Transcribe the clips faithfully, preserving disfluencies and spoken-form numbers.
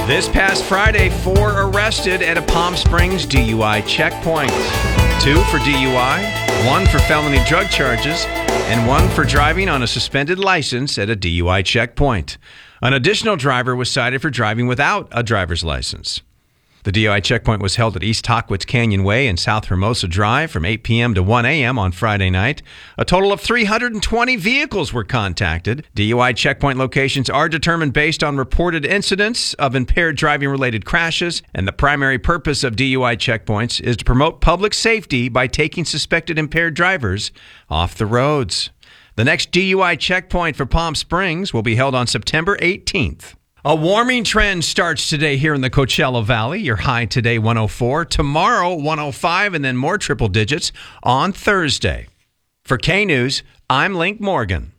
This past Friday, four arrested at a Palm Springs D U I checkpoint. Two for D U I, one for felony drug charges, and one for driving on a suspended license at a D U I checkpoint. An additional driver was cited for driving without a driver's license. The D U I checkpoint was held at East Tahquitz Canyon Way and South Hermosa Drive from eight p.m. to one a.m. on Friday night. A total of three hundred twenty vehicles were contacted. D U I checkpoint locations are determined based on reported incidents of impaired driving-related crashes, and the primary purpose of D U I checkpoints is to promote public safety by taking suspected impaired drivers off the roads. The next D U I checkpoint for Palm Springs will be held on September eighteenth. A warming trend starts today here in the Coachella Valley. Your high today, one oh four. Tomorrow, one oh five, and then more triple digits on Thursday. For K-News, I'm Link Morgan.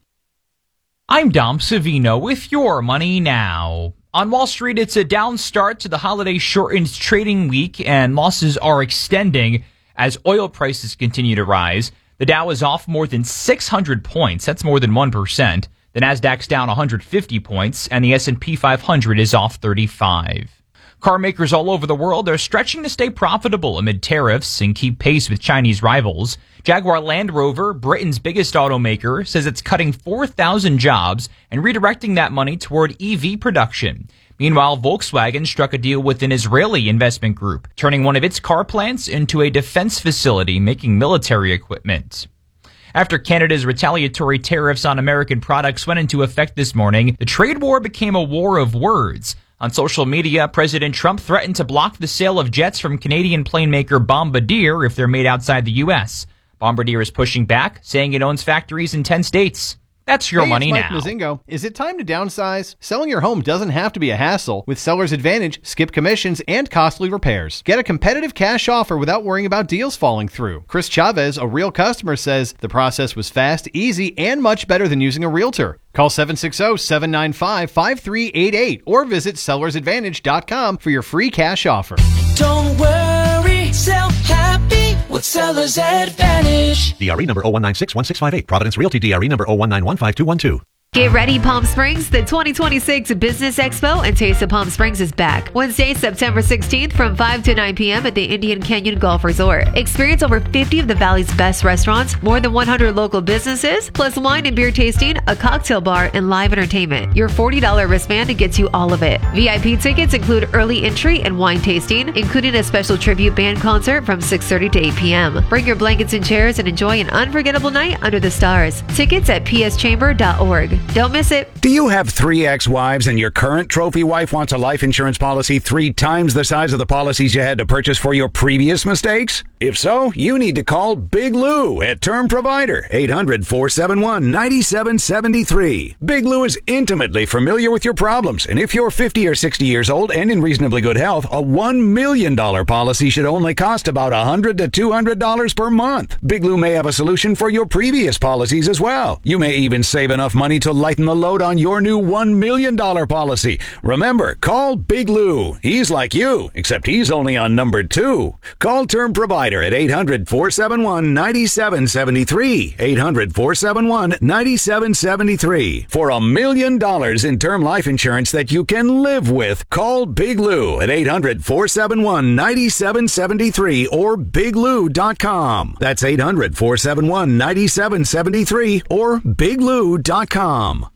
I'm Dom Savino with your Money Now. On Wall Street, it's a down start to the holiday-shortened trading week, and losses are extending as oil prices continue to rise. The Dow is off more than six hundred points. That's more than one percent. The Nasdaq's down one hundred fifty points, and the S and P five hundred is off thirty-five. Car makers all over the world are stretching to stay profitable amid tariffs and keep pace with Chinese rivals. Jaguar Land Rover, Britain's biggest automaker, says it's cutting four thousand jobs and redirecting that money toward E V production. Meanwhile, Volkswagen struck a deal with an Israeli investment group, turning one of its car plants into a defense facility making military equipment. After Canada's retaliatory tariffs on American products went into effect this morning, the trade war became a war of words. On social media, President Trump threatened to block the sale of jets from Canadian plane maker Bombardier if they're made outside the U S. Bombardier is pushing back, saying it owns factories in ten states. That's your hey, money it's Mike now. Mozingo. Is it time to downsize? Selling your home doesn't have to be a hassle. With Seller's Advantage, skip commissions, and costly repairs. Get a competitive cash offer without worrying about deals falling through. Chris Chavez, a real customer, says the process was fast, easy, and much better than using a realtor. Call seven six zero, seven nine five, five three eight eight or visit sellers advantage dot com for your free cash offer. Don't worry, sell happy with Sellers Advantage. D R E number zero one nine six one six five eight. Providence Realty D R E number zero one nine one five two one two. Get ready, Palm Springs. The twenty twenty-six Business Expo and Taste of Palm Springs is back. Wednesday, September sixteenth from five to nine p.m. at the Indian Canyon Golf Resort. Experience over fifty of the Valley's best restaurants, more than one hundred local businesses, plus wine and beer tasting, a cocktail bar, and live entertainment. Your forty dollars wristband gets you all of it. V I P tickets include early entry and wine tasting, including a special tribute band concert from six thirty to eight p.m. Bring your blankets and chairs and enjoy an unforgettable night under the stars. Tickets at p s chamber dot org. Don't miss it. Do you have three ex-wives and your current trophy wife wants a life insurance policy three times the size of the policies you had to purchase for your previous mistakes? If so, you need to call Big Lou at Term Provider, eight hundred, four seven one, nine seven seven three. Big Lou is intimately familiar with your problems, and if you're fifty or sixty years old and in reasonably good health, a one million dollars policy should only cost about one hundred to two hundred dollars per month. Big Lou may have a solution for your previous policies as well. You may even save enough money to lighten the load on your new one million dollars policy. Remember, call Big Lou. He's like you, except he's only on number two. Call Term Provider at eight hundred, four seven one, nine seven seven three. eight hundred, four seven one, nine seven seven three. For a million dollars in term life insurance that you can live with, call Big Lou at eight hundred, four seven one, nine seven seven three or big lou dot com. That's eight hundred, four seven one, nine seven seven three or big lou dot com.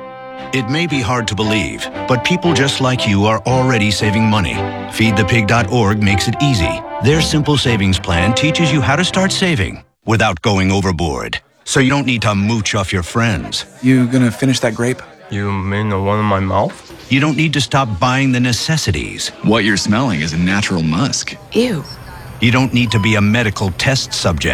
It may be hard to believe, but people just like you are already saving money. feed the pig dot org makes it easy. Their simple savings plan teaches you how to start saving without going overboard. So you don't need to mooch off your friends. You gonna finish that grape? You mean the one in my mouth? You don't need to stop buying the necessities. What you're smelling is a natural musk. Ew. You don't need to be a medical test subject.